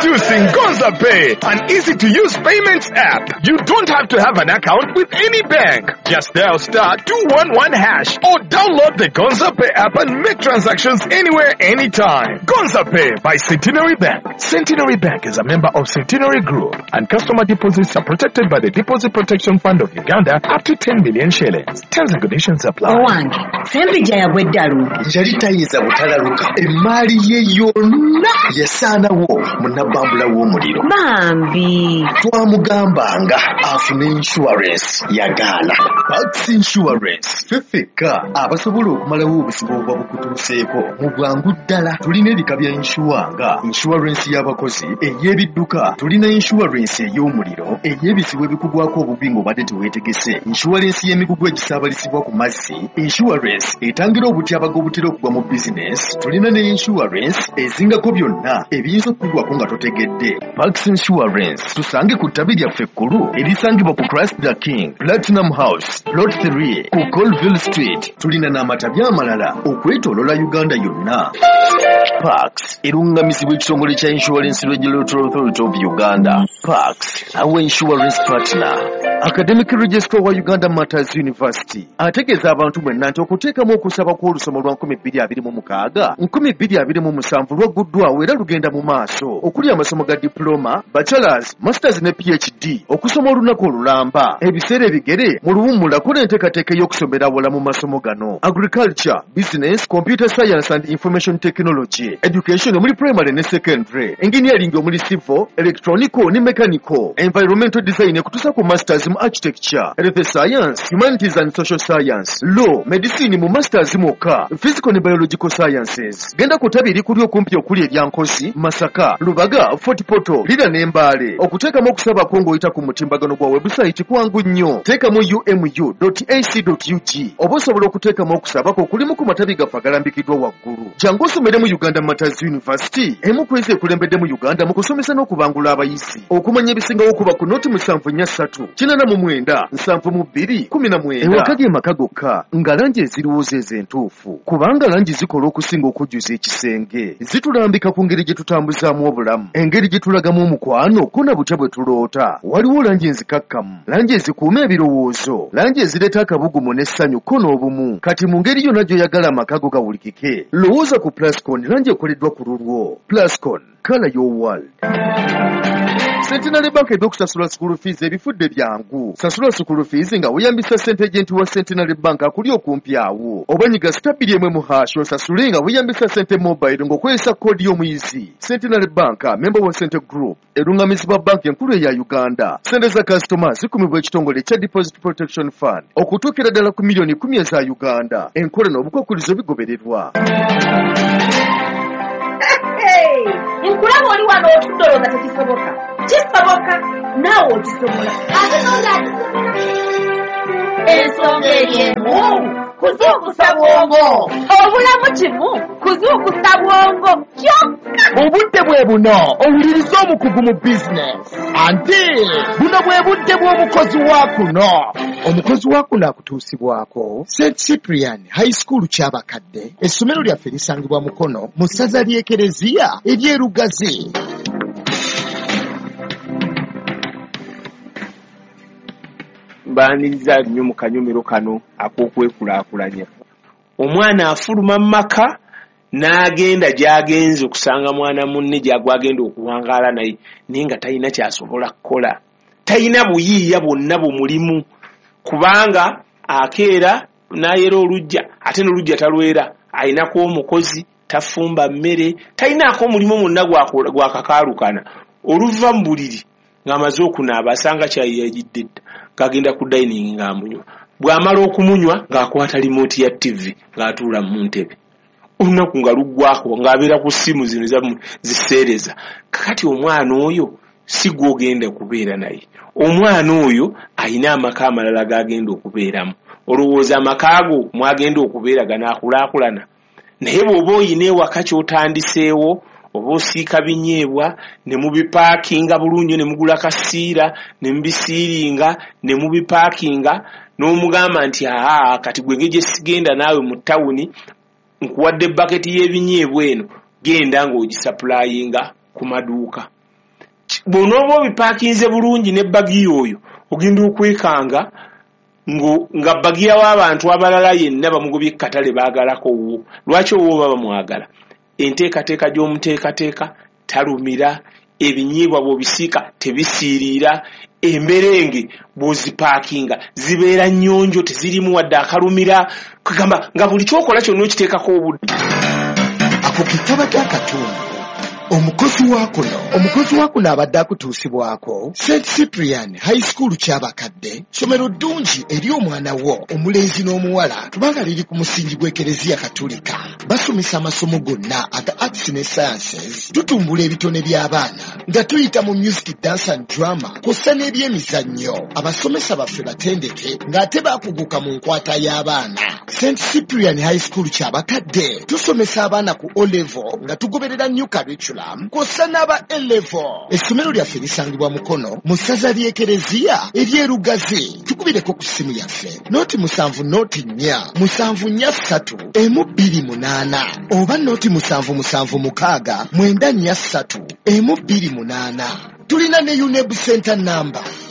Introducing Gonza Pay, an easy-to-use payments app. You don't have to have an account with any bank. Just dial *211# or download the Gonza Pay app and make transactions anywhere, anytime. Gonza Pay by Centenary Bank. Centenary Bank is a member of Centenary Group, and customer deposits are protected by the Deposit Protection Fund of Uganda up to 10 million shillings. Terms and conditions apply. Owange, sempija yagweddalu. Yali tayiza butalaluka. Emmali ye yonna yasaanawo munnabambula w'omuliro. Bambi. Twamugambanga afune insurance yagaana. Pax Insurance fefeka abasobola okumalawo obusibo obwa bukutuuseeko mu bwangu ddala. Tulina ebika bya insuranga, insurance y'abakozi, ey'ebidduka, tulina insurance ey'omuliro, ey'ebizibu ebikugwako obubi ng'obadde teweetegese, insurance y'emigugu egisaabalisibwa ku mazzi, insurance etangira obutyabaga obutera okugwa mu business, tulina ne insurance ezingako byonna ebiyinza okugwako nga totegedde. Pax Insurance tusange ku ttabi lyaffe ekkulu erisangibwa ku Christ the King, Platinum House, Plot 3 ku Colville Street. Tulina n'amatabi amalala okwetoolola Uganda yonna. Pax erungamizibwa ekitongole kya Insurance Regulatory Authority of Uganda. Pax our insurance partner. Academic Registrar wa Uganda Matters University ategeeza abantu mwenna nti okuteekamu okusaba kw'olusoma lwa 2026 2027 lwagguddwawo era lugenda mu maaso okuli amasomo ga diploma, bachelors, masters ne PhD okusoma olunaku olulamba ebiseera ebigere mu luwummula kola enteekateeka y'okusomera awala mu masomo gano: agriculture, business, computer science and information technology, education omuli primary ne secondary, engineering omuli civil, electronical ne mechanical, environmental design ekutuusa ku masters mu architecture, health science, humanities and social science, law, medicine mu masters mwokka, physical ne biological sciences. Genda ku ttabi erikuli okumpi okuli eryankozi, Masaka, Lubaga, Fort Portal, Lira ne Mbale. Okuteekamu okusaba kwo ng'oyita ku mutimbagano gwa website kwangu nnyo. Teekamu umu.ac.ug oba osobola okuteekamu okusaba kwo kulimu ku matabi gaffe agalambikiddwa waggulu. Jangu osomere mu Uganda Matters University, emu ku ezi ekulembedde mu Uganda mu kusomesa n'okubangula abayizi. Okumanya ebisingawo okuba ku noti 743 89 72 19. Ewaka ge maka gokka nga langi eziriwooza ez'entuufu, kubanga langi zikola okusinga okujjuza ekisenge. Zitulambika ku ngeri gye tutambuzaamu obulamu, engeri gye tulagamu omukwano ko na butya bwe tuloota. Waliwo langi enzikakkamu, langi ezikuuma ebirowoozo, langi ezireeta akabugumu n'essanyu ko n'obumu. Kati mu ngeri yonna gy'oyagala amaka go gawulikike, lowooza ku Plascon, langi ekoleddwa ku lulwo. Plascon, color your world. Centenary Bank eby'okusasula school fees ebifudde byangu. Sasula school fees nga weeyambisa ssente agenti wa Centenary Bank akuli okumpi awo. Oba nyiga *1 osasule nga weeyambisa ssente mobile ng'okozesa koodi y'omuyizi. Centenary Bank, member wa Centre Group, erungamizibwa bank enkulu eya Uganda. Ssente za customer zikumibwa ekitongole kya Deposit Protection Fund okutuukira ddala ku milioni 10 eza Uganda. Enkola n'obukwakkulizo bigobererwa. Nkulaba oli wano otudoloza tekisoboka. Kisoboka naawe okisobola. Ate n'olyakisobola. Ensonga eriemu kuzuukusa bwongo. Obulamu kimu kuzuukusa bwongo kyokka. Obudde bwe buno owuliriza omukugu mu bizinesi. Ate buno bwe budde bw'omukozi wa kuno. Omukozi wa kuno akutuusibwako St. Cyprian High School ky'abakadde. Essomero lyaffe lisangibwa Mukono mu ssaza ly'Ekereziya ery'Erugazi. Mbaaniriza nnyo mu kanyomero kano ak'okwekulaakulanya. Omwana afuluma mu maka n'agenda gy'agenze okusanga mwana munne gy'agwagenda okuwangaala naye nga talina ky'asobola kukola. Talina buyiiya bwonna bumulimu kubanga akeera n'ayera olujja ate n'olujja talwera. Ayinako omukozi, tafumba mmere, talinaako omulimu mwonna gwakakaalukana. Oluva mu buliri ng'amaze okunaaba asanga kyayi yagidde dda, ng'agenda ku dining ng'amunywa. Bw'amala okumunywa ng'akwata remote ya TV ng'atuula mu ntebe. Olunaku nga luggwako ng'abeera ku ssimu zino ziseereza. Kakati omwana oyo si gw'ogenda kubeera naye. Omwana oyo ayina amaka amalala g'agenda okubeeramu. Olowooza amaka go mwagenda okubeera ganaakulaakulana. Naye bw'oba oyina ewaka ky'otandiseewo, oba osiika binyeebwa ne mubipaakinga bulungi, ne mugula kasiira ne mubisiiringa ne mubipaakinga, n'omugamba nti kati gwe gye sigenda naawe mu ttawuni, nkuwadde baketi y'ebinyeebwa eno, genda ng'ogisappulayinga ku maduuka. bw'onooba obipaakinze bulungi ne bagi oyo ogenda okwekanga nga bagi yawo abantu abalala yenna bamugobye katale baagalako wo. Lwaki owo baba mwagala? Enteekateeka gy'omuteekateeka talumira, ebinyiibwa bw'obisiika tebisiiriira, emberenge bw'ozipaakinga zibeera nnyonjo tezirimu wadde akalumira, kugamba nga buli kyokola kyonna okiteekako obudde. Ako kitaba ky'akatundu. Omukozi wa kuno abadde akutuusibwako St. Cyprian High School ky'abakadde, ssomero ddungi eri omwana wo omulenzi n'omuwala kubanga liri ku musingi gw'Ekereziya Katolika. Basomesa amasomo gonna aga arts ne sciences, tutumbula ebitone by'abaana nga tuyita mu music, dance and drama kw'ossa n'ebyemizannyo. Abasomesa baffe batendeke ng'ate baakuguka mu nkwata y'abaana. St. Cyprian High School ky'abakadde tusomesa abaana ku O-level nga tugoberera new curriculum kw'ossa n'aba A-level. Essomero lyaffe lisangibwa Mukono mu ssaza ly'Ekereziya ery'Erugazi. Tukubireko ku ssimu yaffe nooti 794-3 oba nooti 776-943 128. Tulina ne UNEB Center number